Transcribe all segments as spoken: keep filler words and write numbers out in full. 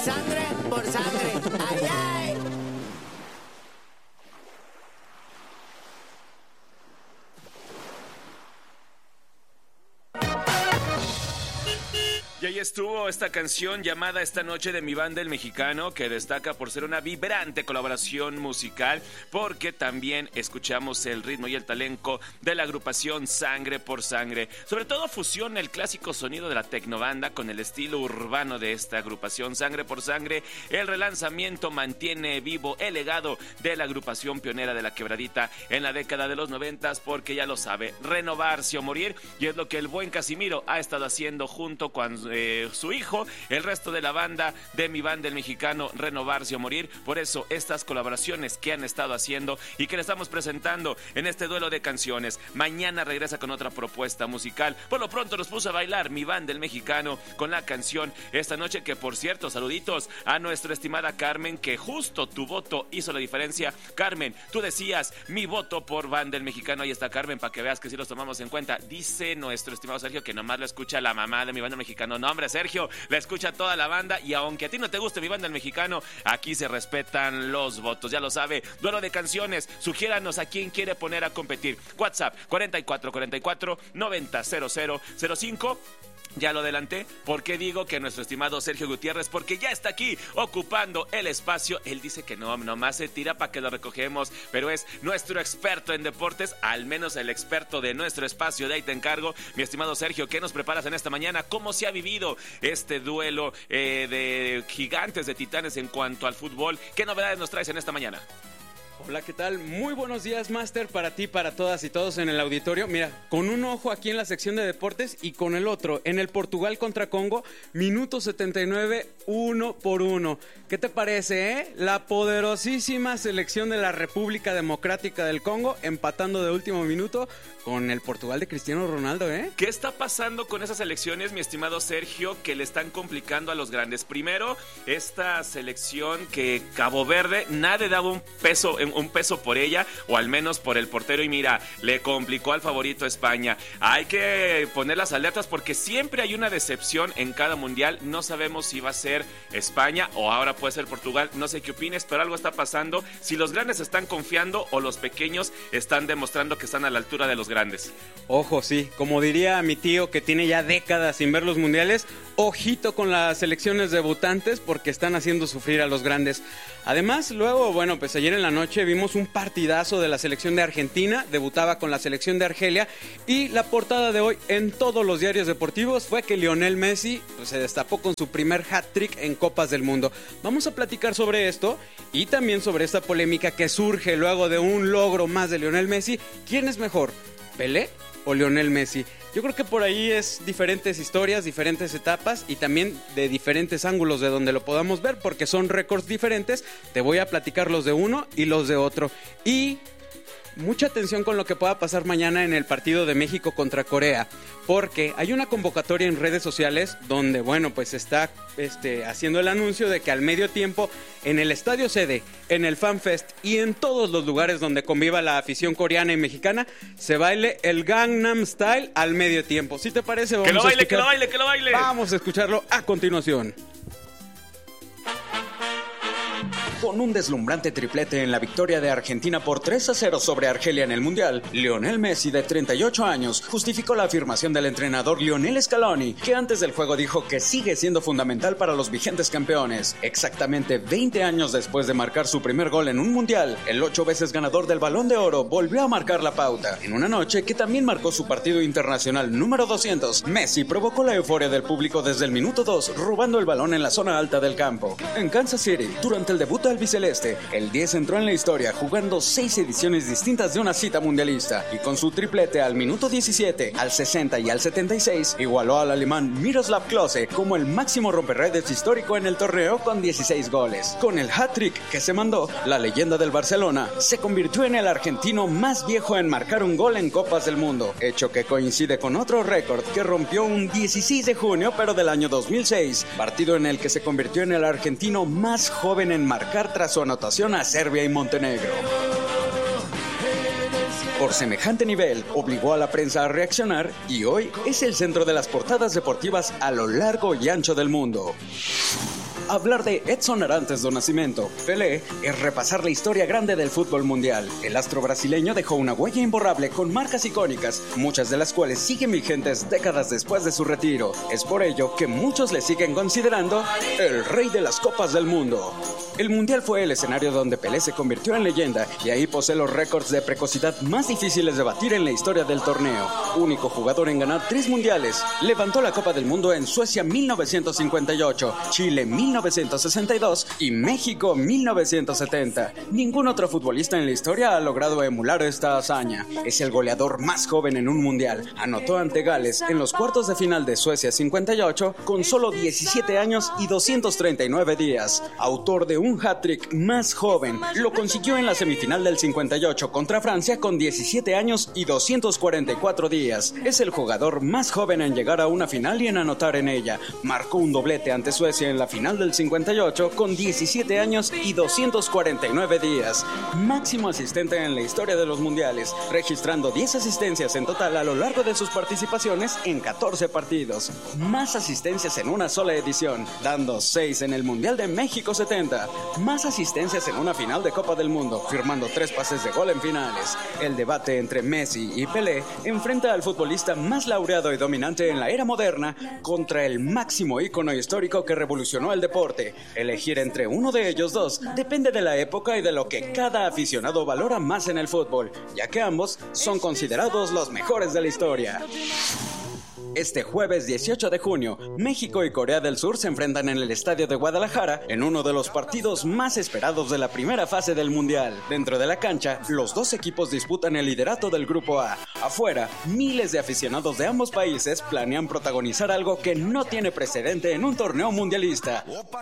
Sangre por sangre. Ay, ay. Y ahí estuvo esta canción llamada Esta Noche de mi banda El Mexicano, que destaca por ser una vibrante colaboración musical, porque también escuchamos el ritmo y el talento de la agrupación Sangre por Sangre. Sobre todo fusiona el clásico sonido de la tecnobanda con el estilo urbano de esta agrupación Sangre por Sangre. El relanzamiento mantiene vivo el legado de la agrupación pionera de la quebradita en la década de los noventas, porque ya lo sabe, renovarse o morir, y es lo que el buen Casimiro ha estado haciendo junto con Eh, su hijo, el resto de la banda de mi banda El Mexicano, renovarse o morir. Por eso estas colaboraciones que han estado haciendo y que le estamos presentando en este duelo de canciones. Mañana regresa con otra propuesta musical. Por lo pronto nos puso a bailar mi banda El Mexicano con la canción Esta Noche, que por cierto, saluditos a nuestra estimada Carmen, que justo tu voto hizo la diferencia. Carmen, tú decías mi voto por banda El Mexicano. Ahí está Carmen, para que veas que sí los tomamos en cuenta. Dice nuestro estimado Sergio que nomás lo escucha la mamá de mi banda El Mexicano. No, hombre, Sergio, la escucha toda la banda, y aunque a ti no te guste mi banda El Mexicano, aquí se respetan los votos, ya lo sabe. Duelo de canciones, sugiéranos a quién quiere poner a competir. WhatsApp cuarenta y cuatro cuarenta y cuatro noventa cero cero cero cinco. Ya lo adelanté. ¿Por qué digo que nuestro estimado Sergio Gutiérrez? Porque ya está aquí ocupando el espacio. Él dice que no, nomás se tira para que lo recogemos, pero es nuestro experto en deportes, al menos el experto de nuestro espacio. De ahí te encargo, mi estimado Sergio, ¿qué nos preparas en esta mañana? ¿Cómo se ha vivido este duelo eh, de gigantes, de titanes en cuanto al fútbol? ¿Qué novedades nos traes en esta mañana? Hola, ¿qué tal? Muy buenos días, Master, para ti, para todas y todos en el auditorio. Mira, con un ojo aquí en la sección de deportes y con el otro en el Portugal contra Congo, minuto setenta y nueve, uno por uno. ¿Qué te parece, eh? La poderosísima selección de la República Democrática del Congo empatando de último minuto con el Portugal de Cristiano Ronaldo, ¿eh? ¿Qué está pasando con esas elecciones, mi estimado Sergio, que le están complicando a los grandes? Primero, esta selección que Cabo Verde, nadie daba un peso, un peso por ella, o al menos por el portero, y mira, le complicó al favorito España. Hay que poner las alertas porque siempre hay una decepción en cada mundial. No sabemos si va a ser España o ahora puede ser Portugal. No sé qué opines, pero algo está pasando. Si los grandes están confiando o los pequeños están demostrando que están a la altura de los grandes. Ojo, sí, como diría mi tío que tiene ya décadas sin ver los mundiales, ojito con las selecciones debutantes porque están haciendo sufrir a los grandes. Además, luego, bueno, pues ayer en la noche vimos un partidazo de la selección de Argentina, debutaba con la selección de Argelia, y la portada de hoy en todos los diarios deportivos fue que Lionel Messi pues, se destapó con su primer hat-trick en Copas del Mundo. Vamos a platicar sobre esto y también sobre esta polémica que surge luego de un logro más de Lionel Messi. ¿Quién es mejor, Pelé o Lionel Messi? Yo creo que por ahí es diferentes historias, diferentes etapas y también de diferentes ángulos de donde lo podamos ver, porque son récords diferentes. Te voy a platicar los de uno y los de otro. Y mucha atención con lo que pueda pasar mañana en el partido de México contra Corea, porque hay una convocatoria en redes sociales donde, bueno, pues está este, haciendo el anuncio de que al medio tiempo en el Estadio Sede, en el FanFest y en todos los lugares donde conviva la afición coreana y mexicana, se baile el Gangnam Style al medio tiempo. ¿Sí te parece? Vamos que lo baile, a que lo baile, que lo baile. Vamos a escucharlo a continuación. Con un deslumbrante triplete en la victoria de Argentina por tres a cero sobre Argelia en el Mundial, Lionel Messi, de treinta y ocho años, justificó la afirmación del entrenador Lionel Scaloni, que antes del juego dijo que sigue siendo fundamental para los vigentes campeones. Exactamente veinte años después de marcar su primer gol en un Mundial, el ocho veces ganador del Balón de Oro volvió a marcar la pauta. En una noche que también marcó su partido internacional número doscientos, Messi provocó la euforia del público desde el minuto dos, robando el balón en la zona alta del campo. En Kansas City, durante el debut albiceleste, el diez entró en la historia jugando seis ediciones distintas de una cita mundialista y con su triplete al minuto diecisiete, al sesenta y al setenta y seis igualó al alemán Miroslav Klose como el máximo romperredes histórico en el torneo con dieciséis goles. Con el hat-trick que se mandó, la leyenda del Barcelona se convirtió en el argentino más viejo en marcar un gol en Copas del Mundo, hecho que coincide con otro récord que rompió un dieciséis de junio pero del año dos mil seis, partido en el que se convirtió en el argentino más joven en marcar tras su anotación a Serbia y Montenegro. Por semejante nivel, obligó a la prensa a reaccionar y hoy es el centro de las portadas deportivas a lo largo y ancho del mundo. Hablar de Edson Arantes do Nascimento, Pelé, es repasar la historia grande del fútbol mundial. El astro brasileño dejó una huella imborrable con marcas icónicas, muchas de las cuales siguen vigentes décadas después de su retiro. Es por ello que muchos le siguen considerando el rey de las copas del mundo. El mundial fue el escenario donde Pelé se convirtió en leyenda y ahí posee los récords de precocidad más difíciles de batir en la historia del torneo. Único jugador en ganar tres mundiales, levantó la Copa del Mundo en Suecia mil novecientos cincuenta y ocho, Chile mil novecientos sesenta y dos y México mil novecientos setenta. Ningún otro futbolista en la historia ha logrado emular esta hazaña. Es el goleador más joven en un mundial. Anotó ante Gales en los cuartos de final de Suecia cincuenta y ocho con solo diecisiete años y doscientos treinta y nueve días. Autor de un hat-trick más joven, lo consiguió en la semifinal del cincuenta y ocho contra Francia con diecisiete años y doscientos cuarenta y cuatro días. Es el jugador más joven en llegar a una final y en anotar en ella. Marcó un doblete ante Suecia en la final del cincuenta y ocho con diecisiete años y doscientos cuarenta y nueve días. Máximo asistente en la historia de los mundiales, registrando diez asistencias en total a lo largo de sus participaciones en catorce partidos. Más asistencias en una sola edición, dando seis en el Mundial de México setenta. Más asistencias en una final de Copa del Mundo, firmando tres pases de gol en finales. El debate entre Messi y Pelé enfrenta al futbolista más laureado y dominante en la era moderna contra el máximo ícono histórico que revolucionó el deporte. Elegir entre uno de ellos dos depende de la época y de lo que cada aficionado valora más en el fútbol, ya que ambos son considerados los mejores de la historia. Este jueves dieciocho de junio, México y Corea del Sur se enfrentan en el estadio de Guadalajara en uno de los partidos más esperados de la primera fase del Mundial. Dentro de la cancha, los dos equipos disputan el liderato del Grupo A. Afuera, miles de aficionados de ambos países planean protagonizar algo que no tiene precedente en un torneo mundialista: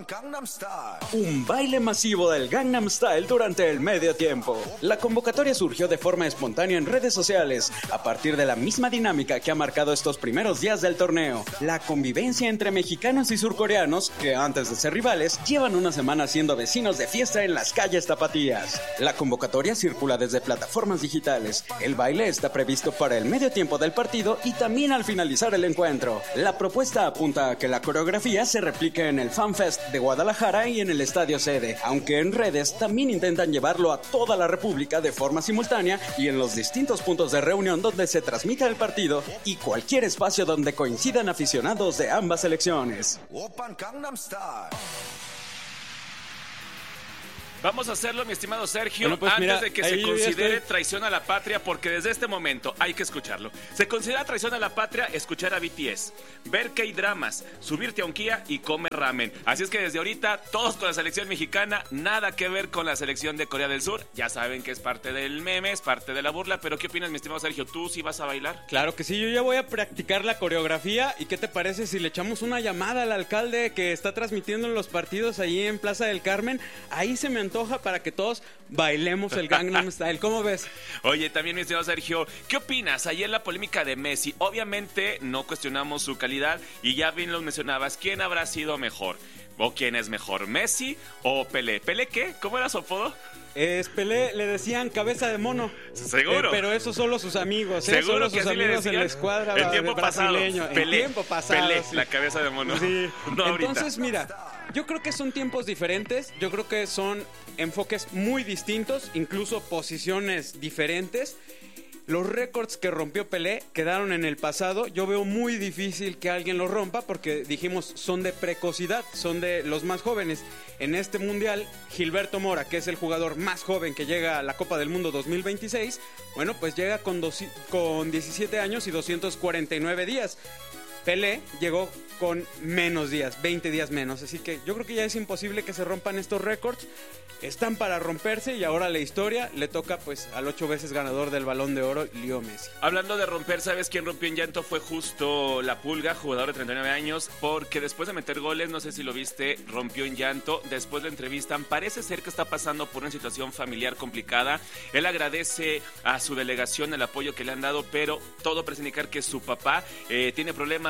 un baile masivo del Gangnam Style durante el medio tiempo. La convocatoria surgió de forma espontánea en redes sociales, a partir de la misma dinámica que ha marcado estos primeros días del torneo: la convivencia entre mexicanos y surcoreanos que antes de ser rivales llevan una semana siendo vecinos de fiesta en las calles tapatías. La convocatoria circula desde plataformas digitales. El baile está previsto para el medio tiempo del partido y también al finalizar el encuentro. La propuesta apunta a que la coreografía se replique en el FanFest de Guadalajara y en el estadio sede, aunque en redes también intentan llevarlo a toda la República de forma simultánea y en los distintos puntos de reunión donde se transmite el partido y cualquier espacio donde coincidan aficionados de ambas selecciones. Vamos a hacerlo, mi estimado Sergio, bueno, pues antes mira, de que se ahí considere traición a la patria, porque desde este momento hay que escucharlo. Se considera traición a la patria escuchar a B T S, ver K-dramas, subirte a un Kia y comer ramen. Así es que desde ahorita, todos con la selección mexicana, nada que ver con la selección de Corea del Sur. Ya saben que es parte del meme, es parte de la burla, pero ¿qué opinas, mi estimado Sergio? ¿Tú sí vas a bailar? Claro que sí, yo ya voy a practicar la coreografía. ¿Y qué te parece si le echamos una llamada al alcalde que está transmitiendo los partidos ahí en Plaza del Carmen? Ahí se me antoja para que todos bailemos el Gangnam Style. ¿Cómo ves? Oye, también mi estimado Sergio, ¿qué opinas? Ayer la polémica de Messi. Obviamente no cuestionamos su calidad y ya bien lo mencionabas. ¿Quién habrá sido mejor? ¿O quién es mejor? ¿Messi o Pelé? ¿Pelé qué? ¿Cómo era su apodo? Es Pelé, le decían cabeza de mono. ¿Seguro? Eh, pero esos solo sus amigos, ¿eh? ¿Seguro solo que sus así le amigos en decían? la escuadra El tiempo brasileño. pasado. Pelé, El tiempo pasado. Pelé, Sí. la cabeza de mono. Sí. No, ahorita. Entonces, mira, yo creo que son tiempos diferentes. Yo creo que son enfoques muy distintos, incluso posiciones diferentes. Los récords que rompió Pelé quedaron en el pasado. Yo veo muy difícil que alguien los rompa porque dijimos son de precocidad, son de los más jóvenes. En este mundial, Gilberto Mora, que es el jugador más joven que llega a la Copa del Mundo dos mil veintiséis, bueno, pues llega con, dos, con diecisiete años y doscientos cuarenta y nueve días. Pelé llegó con menos días, veinte días menos. Así que yo creo que ya es imposible que se rompan estos récords. Están para romperse y ahora la historia le toca pues al ocho veces ganador del Balón de Oro, Leo Messi. Hablando de romper, ¿sabes quién rompió en llanto? Fue justo La Pulga, jugador de treinta y nueve años, porque después de meter goles, no sé si lo viste, rompió en llanto. Después lo entrevistan, parece ser que está pasando por una situación familiar complicada. Él agradece a su delegación el apoyo que le han dado, pero todo parece indicar que su papá eh, tiene problemas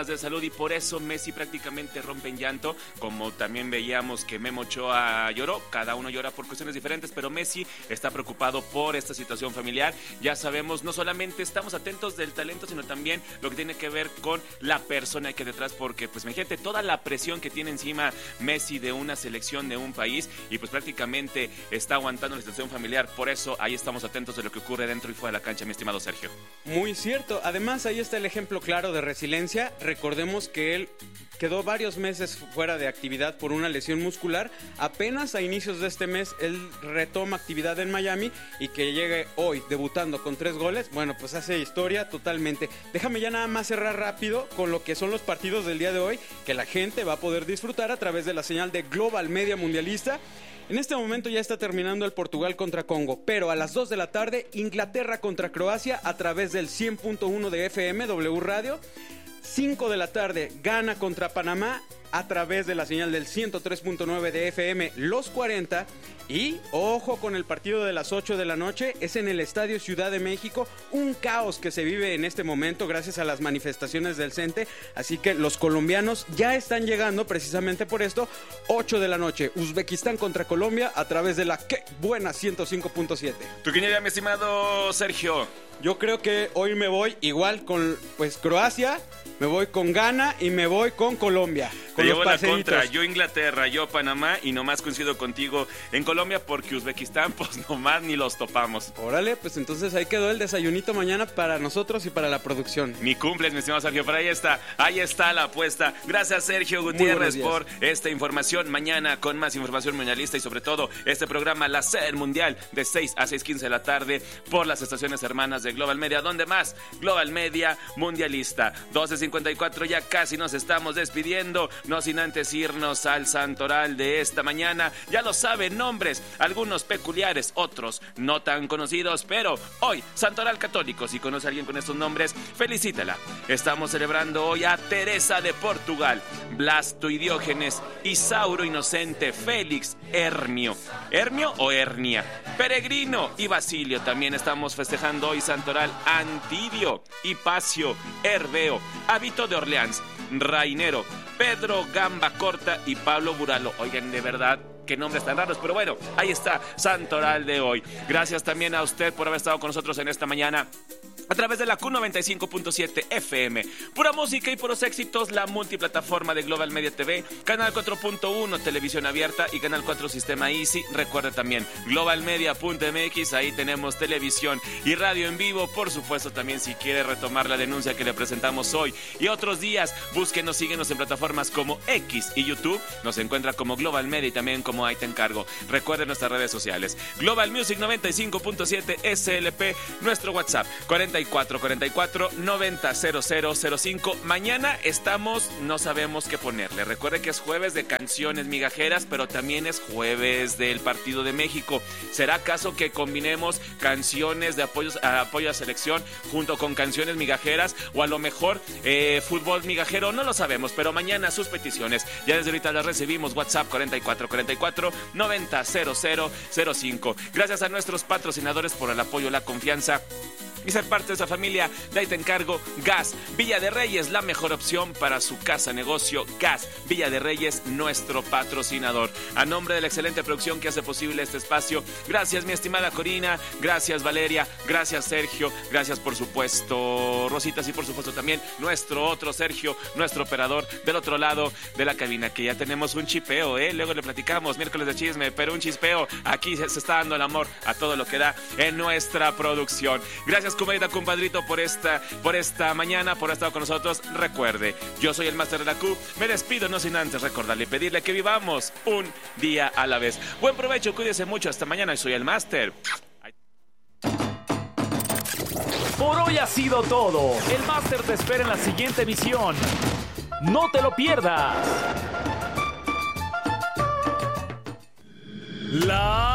problemas de salud y por eso Messi prácticamente rompe en llanto, como también veíamos que Memo Ochoa lloró, cada uno llora por cuestiones diferentes, pero Messi está preocupado por esta situación familiar. Ya sabemos, no solamente estamos atentos del talento, sino también lo que tiene que ver con la persona que hay detrás, porque pues imagínate toda la presión que tiene encima Messi de una selección, de un país, y pues prácticamente está aguantando la situación familiar. Por eso ahí estamos atentos de lo que ocurre dentro y fuera de la cancha, mi estimado Sergio. Muy cierto. Además, ahí está el ejemplo claro de resiliencia. Recordemos que él quedó varios meses fuera de actividad por una lesión muscular. Apenas a inicios de este mes él retoma actividad en Miami, y que llegue hoy debutando con tres goles, bueno, pues hace historia totalmente. Déjame ya nada más cerrar rápido con lo que son los partidos del día de hoy, que la gente va a poder disfrutar a través de la señal de Global Media Mundialista. En este momento ya está terminando el Portugal contra Congo, pero a las dos de la tarde Inglaterra contra Croacia a través del cien punto uno de F M W Radio. cinco de la tarde Ghana contra Panamá a través de la señal del ciento tres punto nueve de F M Los cuarenta. Y ojo con el partido de las ocho de la noche, es en el Estadio Ciudad de México, un caos que se vive en este momento gracias a las manifestaciones del CENTE, así que los colombianos ya están llegando precisamente por esto. Ocho de la noche, Uzbekistán contra Colombia a través de la que buena ciento cinco punto siete. ¿Tú quién eres, mi estimado Sergio? Yo creo que hoy me voy igual con pues Croacia, me voy con Ghana y me voy con Colombia. Te llevo la contra, yo Inglaterra, yo Panamá, y nomás coincido contigo en Colombia porque Uzbekistán pues nomás ni los topamos. Órale, pues entonces ahí quedó el desayunito mañana para nosotros y para la producción. Mi cumples, mi estimado Sergio, pero ahí está, ahí está la apuesta. Gracias, Sergio Gutiérrez, por esta información. Mañana con más información mundialista y sobre todo este programa La Sed Mundial de seis a seis quince de la tarde por las estaciones hermanas de Global Media. ¿Dónde más? Global Media Mundialista. doce cincuenta y cuatro, ya casi nos estamos despidiendo, no sin antes irnos al santoral de esta mañana. Ya lo saben, nombres, algunos peculiares, otros no tan conocidos, pero hoy, santoral católico. Si conoce a alguien con estos nombres, felicítala. Estamos celebrando hoy a Teresa de Portugal, Blasto y Diógenes, Isauro Inocente, Félix, Hermio. ¿Hermio o Hernia? Peregrino y Basilio. También estamos festejando hoy santoral Antidio, Hipacio, Herbeo, Hábito de Orleans, Rainero, Pedro Gamba Corta y Pablo Buralo. Oigan, de verdad, qué nombres tan raros, pero bueno, ahí está, santoral de hoy. Gracias también a usted por haber estado con nosotros en esta mañana a través de la Q noventa y cinco punto siete F M. Pura música y puros éxitos, la multiplataforma de Global Media T V, Canal cuatro punto uno, Televisión Abierta y Canal cuatro Sistema Easy. Recuerde también globalmedia punto m x, ahí tenemos televisión y radio en vivo. Por supuesto, también si quiere retomar la denuncia que le presentamos hoy y otros días, búsquenos, síguenos en plataformas como X y YouTube. Nos encuentra como Global Media y también como Ahí Te Encargo. Recuerde nuestras redes sociales. Global Music noventa y cinco punto siete S L P, nuestro WhatsApp cuarenta y cuatro cuarenta y cuatro noventa cero cero cero cinco. Mañana estamos, no sabemos qué ponerle. Recuerde que es jueves de canciones migajeras, pero también es jueves del Partido de México. ¿Será acaso que combinemos canciones de apoyo a, apoyo a selección junto con canciones migajeras? O a lo mejor eh, fútbol migajero, no lo sabemos, pero mañana sus peticiones ya desde ahorita las recibimos. WhatsApp cuarenta y cuatro cuarenta y cuatro noventa cero cero cero cinco. Gracias a nuestros patrocinadores por el apoyo, la confianza y ser parte de esa familia. De Ahí Te Encargo, Gas Villa de Reyes, la mejor opción para su casa, negocio. Gas Villa de Reyes, nuestro patrocinador. A nombre de la excelente producción que hace posible este espacio, gracias mi estimada Corina, gracias Valeria, gracias Sergio, gracias por supuesto Rositas y por supuesto también nuestro otro Sergio, nuestro operador del otro lado de la cabina, que ya tenemos un chipeo, ¿eh? Luego le platicamos, miércoles de chisme, pero un chispeo, aquí se, se está dando el amor a todo lo que da en nuestra producción. Gracias comadita, compadrito, por esta, por esta mañana, por haber estado con nosotros. Recuerde, yo soy el Máster de la Q, me despido no sin antes recordarle y pedirle que vivamos un día a la vez. Buen provecho, cuídese mucho, hasta mañana, soy el Máster. Por hoy ha sido todo. El Máster te espera en la siguiente emisión. No te lo pierdas. La